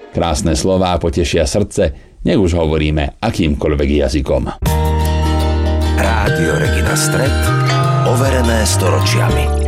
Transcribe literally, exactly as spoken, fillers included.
Krásne slová potešia srdce, nech už hovoríme akýmkoľvek jazykom. Rádio Regina Stret, overené storočiami.